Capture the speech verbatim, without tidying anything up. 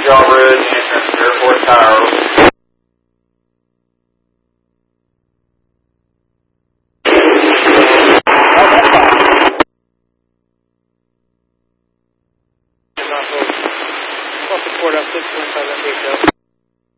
Jaw Ridge, entrance to Airport Tower. Support up six point five,